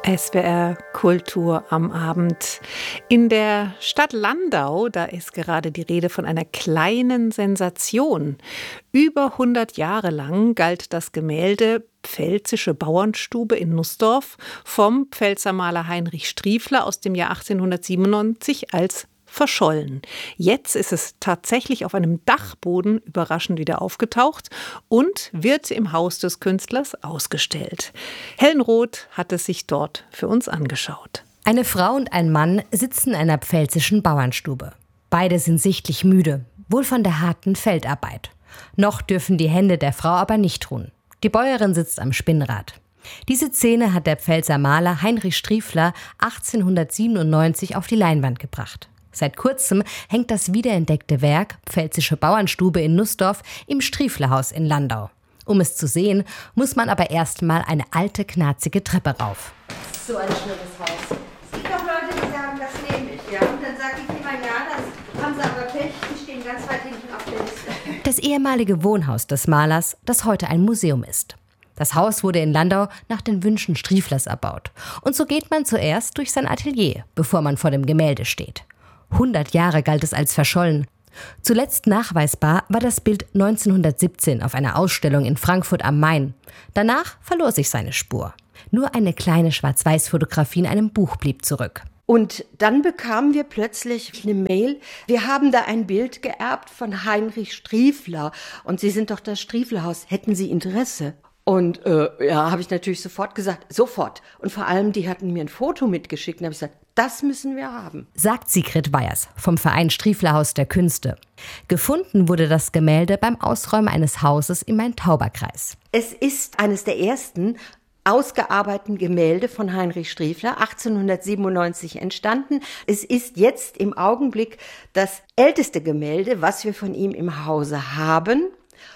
SWR Kultur am Abend. In der Stadt Landau, da ist gerade die Rede von einer kleinen Sensation. Über 100 Jahre lang galt das Gemälde Pfälzische Bauernstube in Nussdorf vom Pfälzer Maler Heinrich Striefler aus dem Jahr 1897 als verschollen. Jetzt ist es tatsächlich auf einem Dachboden überraschend wieder aufgetaucht und wird im Haus des Künstlers ausgestellt. Helen Roth hat es sich dort für uns angeschaut. Eine Frau und ein Mann sitzen in einer pfälzischen Bauernstube. Beide sind sichtlich müde, wohl von der harten Feldarbeit. Noch dürfen die Hände der Frau aber nicht ruhen. Die Bäuerin sitzt am Spinnrad. Diese Szene hat der Pfälzer Maler Heinrich Striefler 1897 auf die Leinwand gebracht. Seit kurzem hängt das wiederentdeckte Werk Pfälzische Bauernstube in Nussdorf im Strieflerhaus in Landau. Um es zu sehen, muss man aber erst mal eine alte, knarzige Treppe rauf. So ein schönes Haus. Es gibt auch Leute, die sagen, das nehme ich. Ja? Und dann sage ich immer, ja, das haben sie aber Pech, die stehen ganz weit hinten auf der Liste. Das ehemalige Wohnhaus des Malers, das heute ein Museum ist. Das Haus wurde in Landau nach den Wünschen Strieflers erbaut. Und so geht man zuerst durch sein Atelier, bevor man vor dem Gemälde steht. 100 Jahre galt es als verschollen. Zuletzt nachweisbar war das Bild 1917 auf einer Ausstellung in Frankfurt am Main. Danach verlor sich seine Spur. Nur eine kleine Schwarz-Weiß-Fotografie in einem Buch blieb zurück. Und dann bekamen wir plötzlich eine Mail. Wir haben da ein Bild geerbt von Heinrich Striefler. Und Sie sind doch das Strieflerhaus. Hätten Sie Interesse? Und ja, habe ich natürlich sofort gesagt, sofort. Und vor allem, die hatten mir ein Foto mitgeschickt. Und habe ich gesagt, das müssen wir haben. Sagt Sigrid Weyers vom Verein Strieflerhaus der Künste. Gefunden wurde das Gemälde beim Ausräumen eines Hauses im Main-Tauber-Kreis. Es ist eines der ersten ausgearbeiteten Gemälde von Heinrich Striefler, 1897 entstanden. Es ist jetzt im Augenblick das älteste Gemälde, was wir von ihm im Hause haben.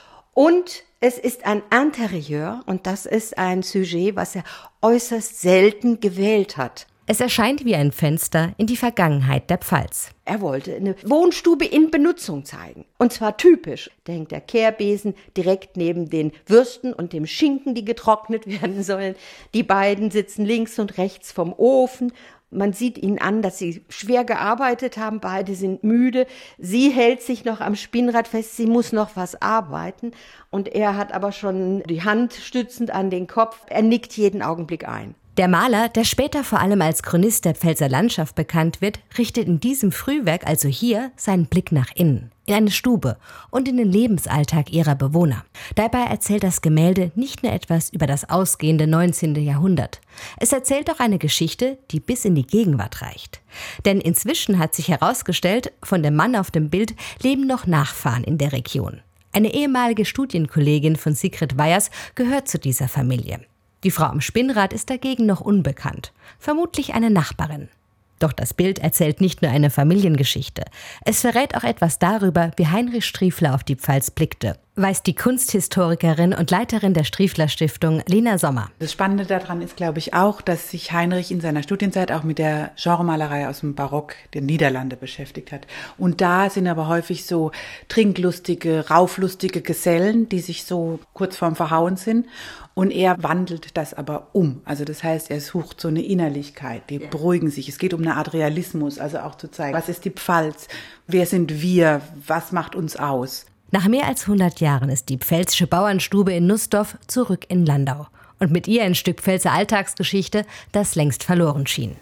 Und es ist ein Interieur und das ist ein Sujet, was er äußerst selten gewählt hat. Es erscheint wie ein Fenster in die Vergangenheit der Pfalz. Er wollte eine Wohnstube in Benutzung zeigen. Und zwar typisch. Da hängt der Kehrbesen direkt neben den Würsten und dem Schinken, die getrocknet werden sollen. Die beiden sitzen links und rechts vom Ofen. Man sieht ihnen an, dass sie schwer gearbeitet haben. Beide sind müde. Sie hält sich noch am Spinnrad fest. Sie muss noch was arbeiten. Und er hat aber schon die Hand stützend an den Kopf. Er nickt jeden Augenblick ein. Der Maler, der später vor allem als Chronist der Pfälzer Landschaft bekannt wird, richtet in diesem Frühwerk, also hier, seinen Blick nach innen, in eine Stube und in den Lebensalltag ihrer Bewohner. Dabei erzählt das Gemälde nicht nur etwas über das ausgehende 19. Jahrhundert. Es erzählt auch eine Geschichte, die bis in die Gegenwart reicht. Denn inzwischen hat sich herausgestellt, von dem Mann auf dem Bild leben noch Nachfahren in der Region. Eine ehemalige Studienkollegin von Sigrid Weyers gehört zu dieser Familie. Die Frau am Spinnrad ist dagegen noch unbekannt, vermutlich eine Nachbarin. Doch das Bild erzählt nicht nur eine Familiengeschichte. Es verrät auch etwas darüber, wie Heinrich Striefler auf die Pfalz blickte, weiß die Kunsthistorikerin und Leiterin der Striefler Stiftung Lena Sommer. Das Spannende daran ist, glaube ich, auch, dass sich Heinrich in seiner Studienzeit auch mit der Genremalerei aus dem Barock der Niederlande beschäftigt hat. Und da sind aber häufig so trinklustige, rauflustige Gesellen, die sich so kurz vorm Verhauen sind. Und er wandelt das aber um. Also das heißt, er sucht so eine Innerlichkeit, die beruhigen sich. Es geht um eine Art Realismus, also auch zu zeigen, was ist die Pfalz, wer sind wir, was macht uns aus. Nach mehr als 100 Jahren ist die Pfälzische Bauernstube in Nussdorf zurück in Landau. Und mit ihr ein Stück Pfälzer Alltagsgeschichte, das längst verloren schien.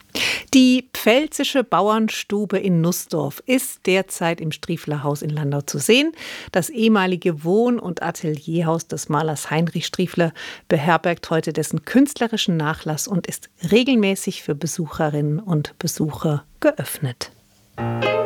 Die Pfälzische Bauernstube in Nussdorf ist derzeit im Strieflerhaus in Landau zu sehen. Das ehemalige Wohn- und Atelierhaus des Malers Heinrich Striefler beherbergt heute dessen künstlerischen Nachlass und ist regelmäßig für Besucherinnen und Besucher geöffnet.